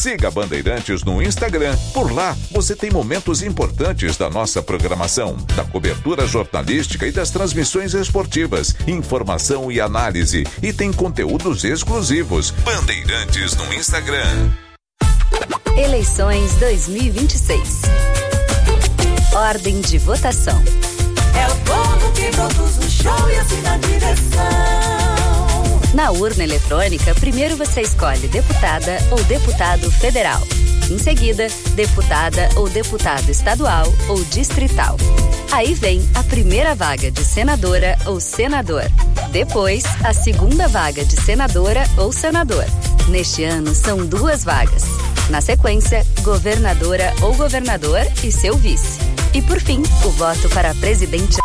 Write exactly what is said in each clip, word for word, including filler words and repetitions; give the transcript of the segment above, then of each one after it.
Siga Bandeirantes no Instagram. Por lá, você tem momentos importantes da nossa programação, da cobertura jornalística e das transmissões esportivas, informação e análise. E tem conteúdos exclusivos. Bandeirantes no Instagram. Eleições dois mil e vinte e seis. Ordem de votação. É o povo que produz o show e assina a direção. Na urna eletrônica, primeiro você escolhe deputada ou deputado federal. Em seguida, deputada ou deputado estadual ou distrital. Aí vem a primeira vaga de senadora ou senador. Depois, a segunda vaga de senadora ou senador. Neste ano, são duas vagas. Na sequência, governadora ou governador e seu vice. E por fim, o voto para presidente.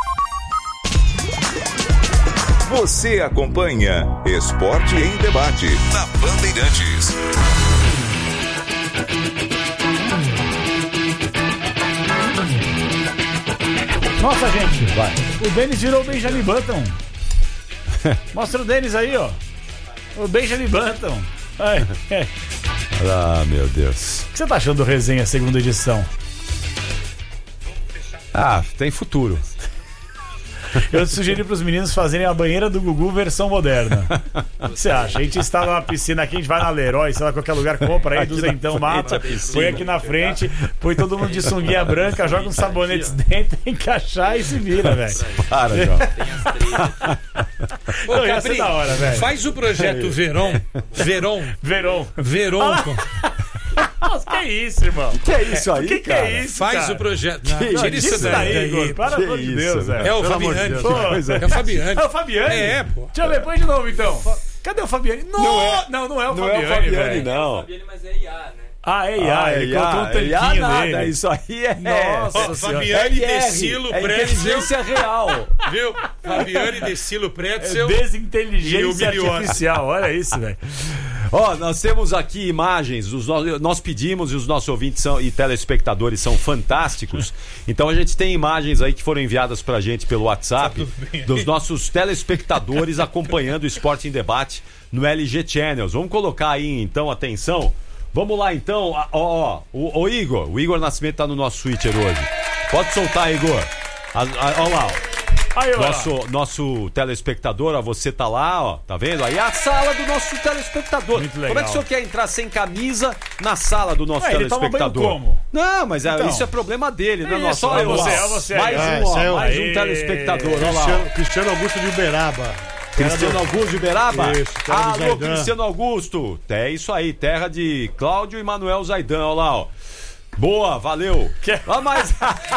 Você acompanha Esporte em Debate na Bandeirantes. Nossa, gente, vai. O Denis virou o Benjamin Button. Mostra o Denis aí, ó. O Benjamin Button. Ai, é. Ah, meu Deus. O que você tá achando do Resenha segunda edição? Ah, tem futuro. Eu sugeri pros meninos fazerem a banheira do Gugu versão moderna. O que você acha? A gente está numa piscina aqui, a gente vai na Leroy, sei lá, qualquer lugar, compra aí, duzentão mata, põe aqui na frente, põe todo mundo de sunguinha branca, joga uns sabonetes dentro, encaixar e se vira, velho. Para, João. Ô, Não, ia Cabri, ser da hora, velho. faz o projeto Veron. Veron. Verão. Veron. Nossa, que é isso, irmão? Que é isso aí, O que, que cara? é isso, Faz cara? o projeto. Que Tira isso isso daí. daí, Igor. Para Que amor de isso, Deus, velho. velho. É o Pelo amor de Fabiane. Deus, Pô, que coisa. É o Fabiane. É o Fabiane? É, pô. Deixa eu ver, põe de novo então. Cadê o Fabiane? Não, Não é- não, não é o Não Fabiane, é o Fabiane, velho. não. Mas é I A, né? Ah, é I A, Ah, ele é colocou um I A, é I A tanquinho nada, dele. isso aí é... Nossa Ó, senhora. Fabiane É I R, Decilo é Pretzel. inteligência real. Viu? Fabiane Decilo É Pretzel. E desinteligência o Milionário. artificial, olha isso, velho. Ó, nós temos aqui imagens, os no- nós pedimos e os nossos ouvintes são, e telespectadores são fantásticos. Então a gente tem imagens aí que foram enviadas pra gente pelo WhatsApp dos nossos telespectadores acompanhando o Esporte em Debate no L G Channels. Vamos colocar aí então, atenção. Vamos lá então, ó, ó, o, o Igor, o Igor Nascimento tá no nosso switcher hoje. Pode soltar, Igor. A- a- Ó lá, ó. Aí, ó. Nosso, nosso telespectador, ó, você tá lá, ó, tá vendo? Aí a sala do nosso telespectador. Muito legal. Como é que o senhor quer entrar sem camisa na sala do nosso Ué, ele toma telespectador? banho como? Não, mas é, Então. isso é problema dele, não é Isso, nosso. é Olha eu, você, ó. é você mais aí. um, ó, É, saiu. mais um Aê. telespectador, olha lá. ó. Cristiano, Cristiano Augusto de Uberaba. Cristiano Augusto de Uberaba? Isso, terra do Alô, Zaidan. Cristiano Augusto. É isso aí, terra de Cláudio e Manuel Zaidan, olha lá, ó. Boa, valeu. Que- Ó, mais...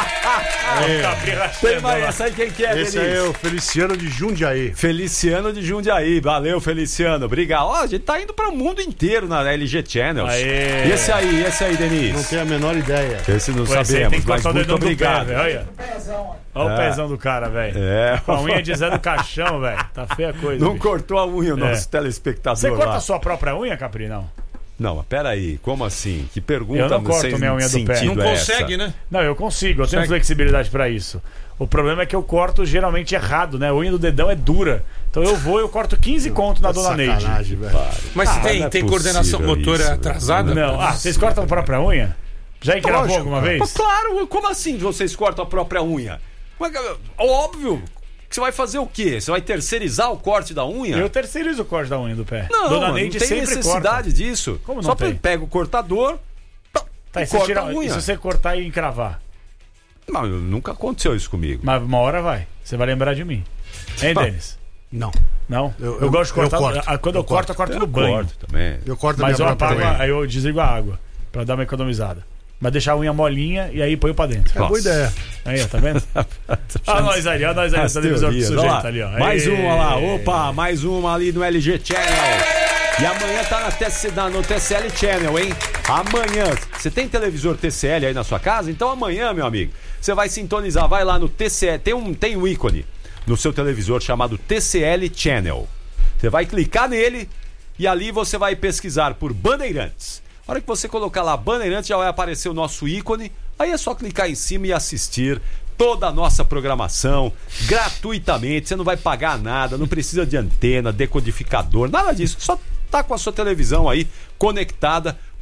Tem mais essa aí, quem que é, Esse Denise? aí é o Feliciano de Jundiaí. Feliciano de Jundiaí, valeu Feliciano, obrigado. Ó, a gente tá indo para o mundo inteiro na L G Channels. Aê. E esse aí, esse aí, Denise? Não tenho a menor ideia. Esse não Pô, esse aí sabemos, tem que mas cortar o muito dedão do obrigado. pé, velho. Olha. Olha É. o pezão do cara, velho. É. Com a unha de Zé do Caixão, velho. Tá feia a coisa. Não bicho. cortou a unha o nosso É. telespectador Você corta lá. a sua própria unha, Capri? Não. Não, mas peraí, como assim? Que pergunta Eu não corto sem minha unha do pé. sentido Não é consegue, essa? né? Não, eu consigo, eu tenho Consegue? flexibilidade pra isso. O problema é que eu corto geralmente errado, né? A unha do dedão é dura. Então eu vou e eu corto quinze conto na Dona Neide. Sacanagem, velho. Mas Ah, você tem, não é tem coordenação possível motora isso, atrasada? Não, ah, vocês cortam a própria unha? Já encravou Lógico, alguma cara. vez? Mas claro, como assim vocês cortam a própria unha? Mas, óbvio, que você vai fazer o quê? Você vai terceirizar o corte da unha? Eu terceirizo o corte da unha do pé. Não, Dona não Neide tem sempre necessidade corta. disso. Como não Só tem? pega o cortador Tá, e e, você corta tira, a unha. e se você cortar e encravar? Não, nunca aconteceu isso comigo. Mas uma hora vai. Você vai lembrar de mim. Hein, Denis? Não. Não? Eu- Eu, eu- gosto de cortar. eu corto. ah, Quando eu, Eu corto, eu corto Eu no banho. corto também. Eu corto a Mas eu minha própria apago, unha. aí eu desligo a água. Pra dar uma economizada. Mas deixar a unha molinha e aí põe pra dentro. É boa ideia. Aí, ó, tá vendo? Olha nós ali, olha nós ali, As essa televisão do teorias, sujeito olha lá. ali, ó. Mais Ê. uma lá, opa, mais uma ali no L G Channel. E amanhã tá na T C, na- no T C L Channel, hein? Amanhã. Você tem televisor T C L aí na sua casa? Então amanhã, meu amigo, você vai sintonizar, vai lá no T C L, tem um, tem um ícone no seu televisor chamado T C L Channel. Você vai clicar nele e ali você vai pesquisar por Bandeirantes. A hora que você colocar lá Bandeirantes, já vai aparecer o nosso ícone. Aí é só clicar em cima e assistir toda a nossa programação gratuitamente. Você não vai pagar nada, não precisa de antena, decodificador, nada disso. Só tá com a sua televisão aí conectada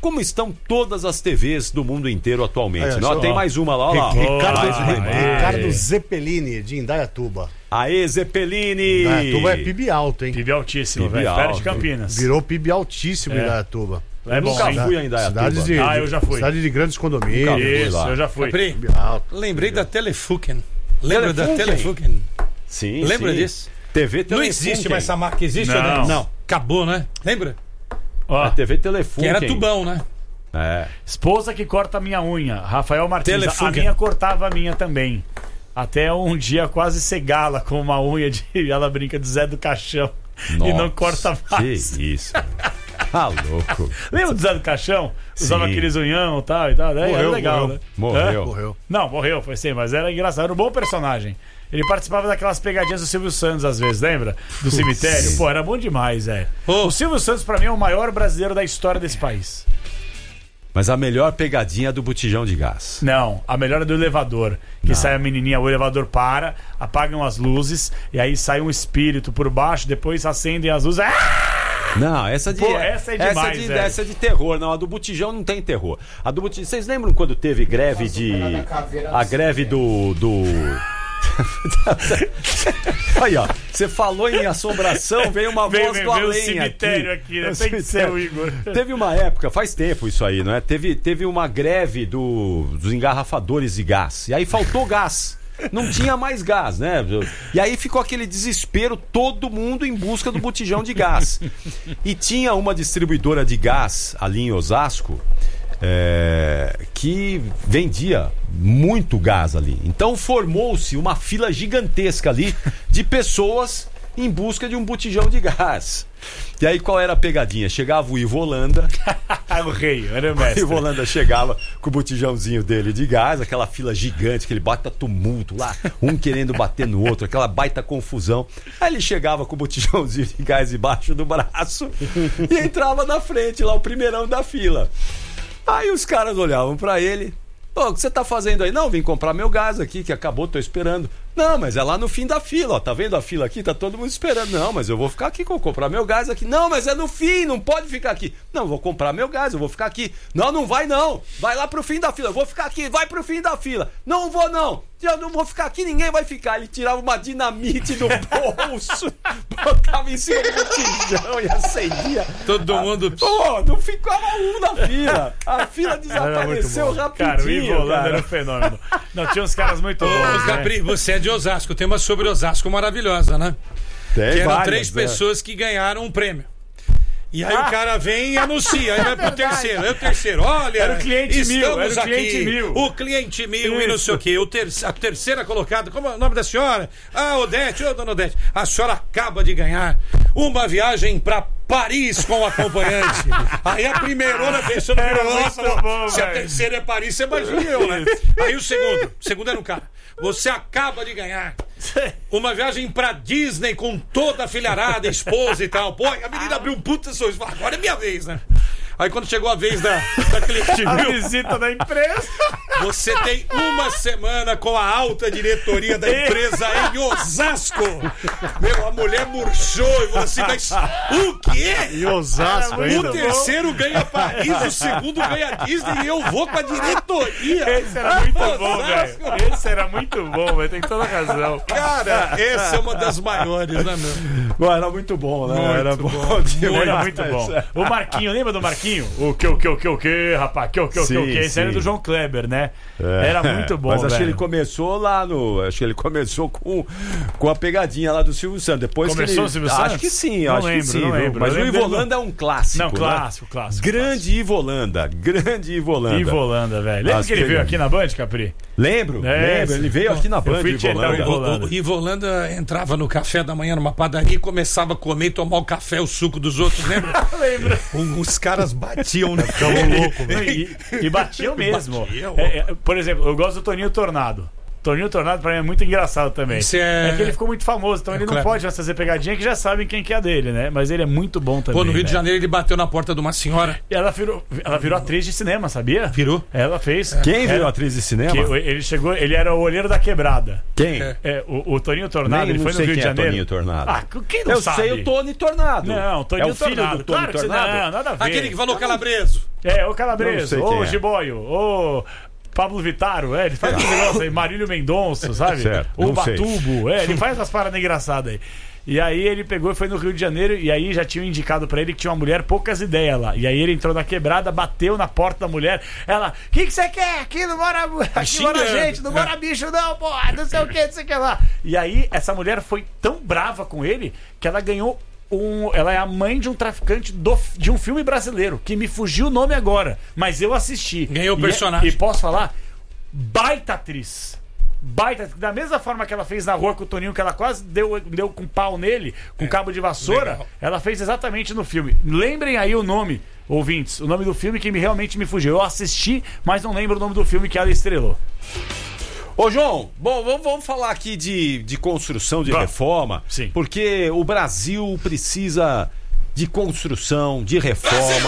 como estão todas as T Vs do mundo inteiro atualmente. Aí, Não, ó. tem mais uma lá, ó lá. Ricardo, Mais uma imagem. Ricardo Zeppelini, de Indaiatuba. Aê, Zeppelini! Indaiatuba é P I B alto, hein? P I B altíssimo, P I B velho. Perto de alto. Campinas. Virou P I B altíssimo É. em Indaiatuba. É bom, Nunca hein? fui a Indaiatuba. Cidades de, Ah, eu já fui. Cidade de grandes condomínios. Nunca fui Isso, lá. eu já fui. Capri, P I B alto. lembrei da Telefunken. Lembra da Telefunken? Telefunken? Sim, Lembra sim. disso? T V Não Telefunken. existe mais essa marca, existe? Não. ou não? Não. Acabou, né? Lembra? Ó, A T V Telefunken. Que era tubão, né? É. esposa que corta a minha unha. Rafael Martins. A Telefunken. minha cortava a minha também. Até um dia quase cegá-la com uma unha de. Ela brinca de Zé do Caixão. E não Nossa, corta mais. Que isso. Tá louco. Lembra do Zé do Caixão? Usava Sim. aqueles unhão e tal e tal. Daí era Morreu, legal, morreu. né? Morreu. Hã? Morreu. Não, morreu, foi sim, mas era engraçado. Era um bom personagem. Ele participava daquelas pegadinhas do Silvio Santos, às vezes, lembra? Do cemitério. Pô, era bom demais, é. Ô. O Silvio Santos, pra mim, é o maior brasileiro da história desse país. Mas a melhor pegadinha é do botijão de gás. Não, a melhor é do elevador. Que sai a menininha, o elevador para, apagam as luzes, e aí sai um espírito por baixo, depois acendem as luzes. Ah! Não, essa de Pô, essa é demais, essa de, velho. essa é de terror. Não, a do botijão não tem terror. A do botijão, vocês lembram quando teve greve de a greve do do Aí, ó, você falou em assombração, veio uma Veio, voz veio, do veio o além cemitério aqui, né? O Tem que ser cemitério. o Igor. Teve uma época, faz tempo isso aí, não é? Teve, teve uma greve do, dos engarrafadores de gás. E aí faltou gás. Não tinha mais gás, né? E aí ficou aquele desespero, todo mundo em busca do botijão de gás. E tinha uma distribuidora de gás ali em Osasco, é, que vendia muito gás ali. Então formou-se uma fila gigantesca ali de pessoas em busca de um botijão de gás. E aí qual era a pegadinha? Chegava o Ivo Holanda. o rei, era o O mestre. Ivo Holanda chegava com o botijãozinho dele de gás, aquela fila gigante, aquele baita tumulto lá, um querendo bater no outro, aquela baita confusão. Aí ele chegava com o botijãozinho de gás debaixo do braço e entrava na frente, lá o primeirão da fila. Aí os caras olhavam pra ele. Ô, o que você tá fazendo aí? Não, vim comprar meu gás aqui, que acabou, tô esperando. Não, mas é lá no fim da fila, ó. Tá vendo a fila aqui? Tá todo mundo esperando. Não, mas eu vou ficar aqui, vou comprar meu gás aqui. Não, mas é no fim, não pode ficar aqui. Não, vou comprar meu gás, eu vou ficar aqui. Não, não vai não. Vai lá pro fim da fila. Eu vou ficar aqui, vai pro fim da fila. Não vou não. Eu não vou ficar aqui, ninguém vai ficar. Ele tirava uma dinamite do bolso, botava em cima do botijão e acendia. Todo mundo. Pô, não ficava um na fila. A fila desapareceu muito bom. rapidinho. Cara, o Ivo Holanda cara. era um fenômeno. Não, tinha uns caras muito Ô, bons, né? Capri, você é de Osasco. Tem uma sobre Osasco maravilhosa, né? Tem Que eram várias, três né? pessoas que ganharam um prêmio. E aí o cara vem e anuncia, aí vai pro terceiro, aí o terceiro, olha, Era o cliente estamos mil, era o aqui, cliente mil. o cliente mil e não Isso. sei o quê, o ter a terceira colocada, como é o nome da senhora? Ah, Odete, ô dona Odete, a senhora acaba de ganhar uma viagem pra Paris com o acompanhante. Aí a primeirona pensando, Era nossa, muito bom, se a velho. terceira é Paris, você imagina eu, né? Aí o segundo, o segundo era um cara, você acaba de ganhar uma viagem pra Disney com toda a filharada, esposa e tal. Pô, a menina abriu um puta sorriso. Falou, agora é minha vez, né? Aí quando chegou a vez da, da cliente A mil, visita da empresa. você tem uma semana com a alta diretoria da empresa em Osasco. Meu, a mulher murchou e falou assim, mas o quê? E Osasco Era ainda. O terceiro ganha Paris, o segundo ganha Disney e eu vou com a diretoria. Esse era muito bom, Osasco. velho. Esse era muito bom, velho. Tem toda razão. Cara, essa é uma das maiores, né, meu? Pô, era muito bom, né? Muito era bom. bom demais. Era muito bom. O Marquinho, lembra do Marquinho? O que, o que, o que, o que, rapaz? Que, o que, o que, o que? Sim, Esse era sim. do João Kleber, né? É. Era muito bom, Mas acho que velho. ele começou lá no. Acho que ele começou com, com a pegadinha lá do Silvio Santos. Depois Começou que ele, o Silvio Acho Santos? que sim, Não acho lembro, que sim. não viu? lembro. Mas Eu o lembro Ivo dele Holanda é um clássico. Não, né? clássico, clássico. Grande Ivo Holanda. Grande Ivo Holanda. Ivo Holanda, velho. Lembra As que ele veio pegadinhas. aqui na Band, Capri? Lembro, É, lembro. Ele veio aqui na eu Band, fui Ivo tietar o Holanda. Ivo O, Holanda. o, o Ivo Holanda entrava no café da manhã numa padaria e começava a comer e tomar o café, o suco dos outros, lembra? Lembra? Um- Os caras batiam, né? Ficava louco, velho. E, e batiam mesmo. Batiam. É, é, por exemplo, eu gosto do Toninho Tornado. Toninho Tornado pra mim é muito engraçado também. Isso é... é que ele ficou muito famoso, então É ele não claro. pode mais fazer pegadinha que já sabem quem que é dele, né? Mas ele é muito bom também. Pô, no Rio né? de Janeiro ele bateu na porta de uma senhora. E ela virou, ela virou atriz de cinema, sabia? Virou? Ela fez. Quem virou Ela- atriz de cinema? que ele chegou, ele era o olheiro da quebrada. Quem? É. É, o, o Toninho Tornado, Nem ele não foi no sei Rio de quem é Janeiro. Toninho Tornado. Ah, quem não Eu sabe? sei o Tony Tornado. Não, Toninho é o filho Tornado. do Tony Claro que você- Tornado? Não, nada a ver. Aquele que falou calabreso. É, o Não Calabreso, sei quem o é. Giboio, o Pablo Vitaro, é, ele faz uns negócios aí, Marílio Mendonça, sabe? Certo, O não sei. Batubo, é, ele faz umas paradas engraçadas aí. E aí ele pegou e foi no Rio de Janeiro e aí já tinham indicado pra ele que tinha uma mulher poucas ideias lá. E aí ele entrou na quebrada, bateu na porta da mulher. Ela, o que que você quer? Aqui não mora, aqui mora xingando. gente, não mora bicho não, porra, não sei o que, não sei o que lá. E aí essa mulher foi tão brava com ele que ela ganhou um, ela é a mãe de um traficante do, de um filme brasileiro, que me fugiu o nome agora, mas eu assisti. Ganhou o E- personagem. E posso falar? Baita atriz. Baita, da mesma forma que ela fez na rua com o Toninho, que ela quase deu, deu com pau nele, com cabo de vassoura, legal. ela fez exatamente no filme. Lembrem aí o nome, ouvintes, o nome do filme que me, realmente me fugiu. Eu assisti, mas não lembro o nome do filme que ela estrelou. Ô, João, bom, vamos, vamos falar aqui de, de construção, de Vamos. reforma. Sim. Porque o Brasil precisa de construção, de reforma.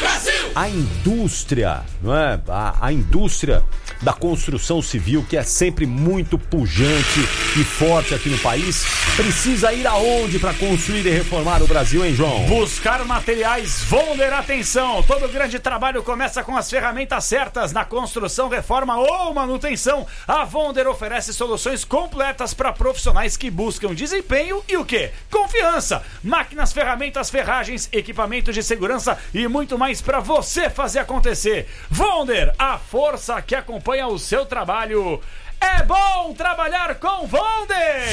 A indústria, não é? A, a indústria da construção civil, que é sempre muito pujante e forte aqui no país, precisa ir aonde para construir e reformar o Brasil, hein, João? Buscar materiais Vonder, atenção! Todo grande trabalho começa com as ferramentas certas na construção, reforma ou manutenção. A Vonder oferece soluções completas para profissionais que buscam desempenho e o quê? Confiança! Máquinas, ferramentas, ferragens, equipamentos de segurança e muito mais para você fazer acontecer. Vonder, a força que acompanha o seu trabalho. É bom trabalhar com Vonder!